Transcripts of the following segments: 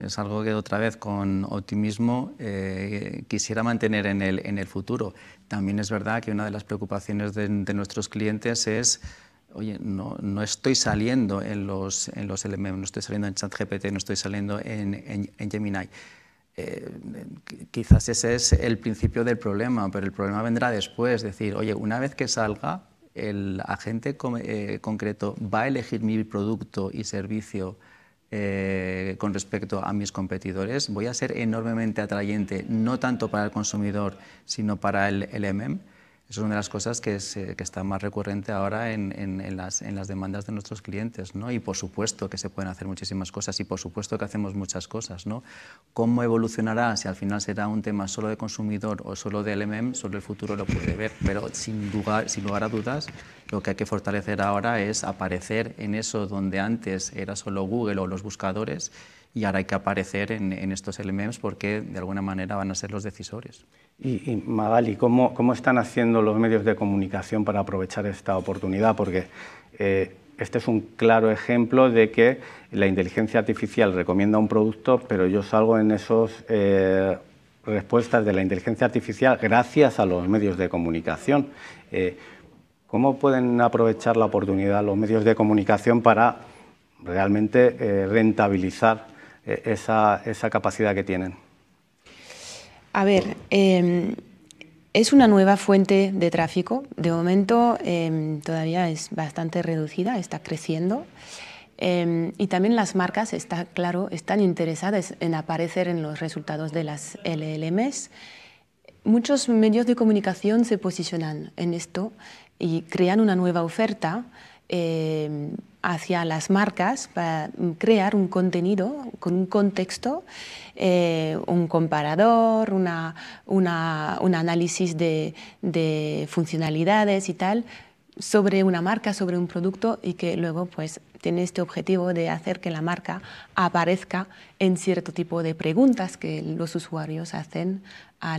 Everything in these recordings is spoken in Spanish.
Es algo que otra vez con optimismo quisiera mantener en el futuro. También es verdad que una de las preocupaciones de nuestros clientes es, oye, no estoy saliendo en los LLM, no estoy saliendo en ChatGPT, no estoy saliendo en Gemini. Quizás ese es el principio del problema, pero el problema vendrá después. Es decir, oye, una vez que salga, el agente concreto va a elegir mi producto y servicio con respecto a mis competidores. Voy a ser enormemente atrayente, no tanto para el consumidor, sino para el LLM. Eso es una de las cosas que está más recurrente ahora en las demandas de nuestros clientes, ¿no? Y por supuesto que se pueden hacer muchísimas cosas y por supuesto que hacemos muchas cosas, ¿no? ¿Cómo evolucionará? Si al final será un tema solo de consumidor o solo de LLM, solo el futuro lo puede ver, pero sin lugar a dudas, lo que hay que fortalecer ahora es aparecer en eso donde antes era solo Google o los buscadores, y ahora hay que aparecer en estos LLMs porque de alguna manera van a ser los decisores. Y Magali, ¿cómo están haciendo los medios de comunicación para aprovechar esta oportunidad? Porque este es un claro ejemplo de que la inteligencia artificial recomienda un producto, pero yo salgo en esas respuestas de la inteligencia artificial gracias a los medios de comunicación. ¿Cómo pueden aprovechar la oportunidad los medios de comunicación para realmente rentabilizar esa capacidad que tienen? A ver, es una nueva fuente de tráfico. De momento todavía es bastante reducida, está creciendo. Y también las marcas, está claro, están interesadas en aparecer en los resultados de las LLMs. Muchos medios de comunicación se posicionan en esto y crean una nueva oferta hacia las marcas para crear un contenido con un contexto, un comparador, un análisis de funcionalidades y tal, sobre una marca, sobre un producto, y que luego pues tiene este objetivo de hacer que la marca aparezca en cierto tipo de preguntas que los usuarios hacen a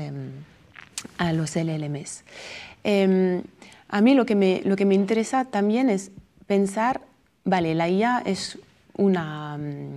los LLMs. A mí lo que me interesa también es pensar, vale, la IA es una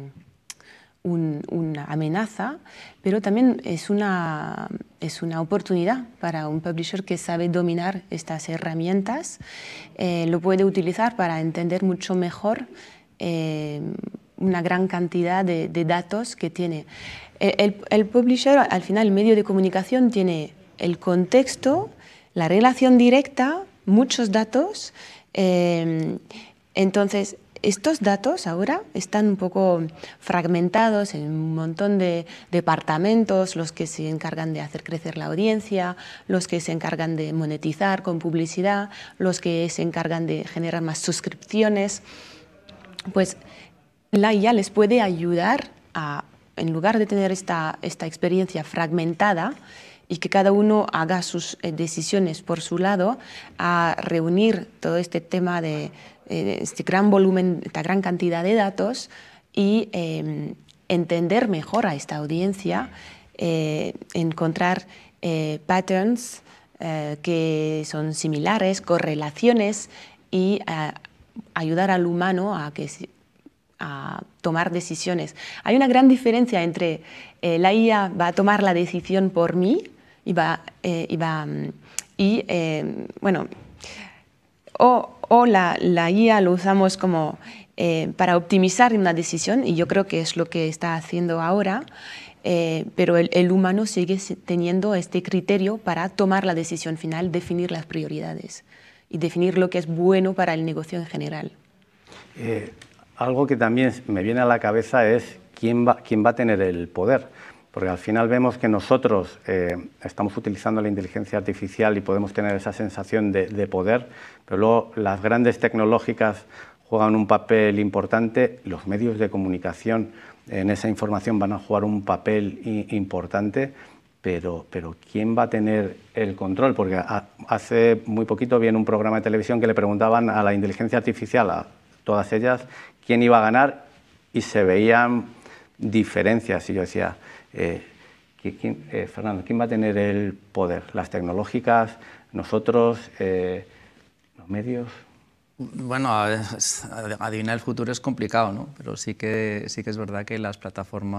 amenaza, pero también es una oportunidad para un publisher que sabe dominar estas herramientas. Lo puede utilizar para entender mucho mejor una gran cantidad de datos que tiene. El publisher, al final, el medio de comunicación tiene el contexto, la relación directa, muchos datos. Entonces, estos datos ahora están un poco fragmentados en un montón de departamentos, los que se encargan de hacer crecer la audiencia, los que se encargan de monetizar con publicidad, los que se encargan de generar más suscripciones. Pues la IA les puede ayudar a, en lugar de tener esta experiencia fragmentada y que cada uno haga sus decisiones por su lado, a reunir todo este tema de este gran volumen, esta gran cantidad de datos y entender mejor a esta audiencia, encontrar patterns que son similares, correlaciones, y ayudar al humano a tomar decisiones. Hay una gran diferencia entre la IA va a tomar la decisión por mí bueno, o la IA lo usamos como para optimizar una decisión, y yo creo que es lo que está haciendo ahora, pero el humano sigue teniendo este criterio para tomar la decisión final, definir las prioridades y definir lo que es bueno para el negocio en general. Algo que también me viene a la cabeza es quién va a tener el poder, porque al final vemos que nosotros estamos utilizando la inteligencia artificial y podemos tener esa sensación de poder, pero luego las grandes tecnológicas juegan un papel importante, los medios de comunicación en esa información van a jugar un papel importante, pero ¿quién va a tener el control? Porque hace muy poquito vi en un programa de televisión que le preguntaban a la inteligencia artificial, a todas ellas, quién iba a ganar, y se veían diferencias, y yo decía, Fernando, ¿quién va a tener el poder? ¿Las tecnológicas? ¿Nosotros? ¿Los medios? Bueno, adivinar el futuro es complicado, ¿no? Pero sí que es verdad que las plataformas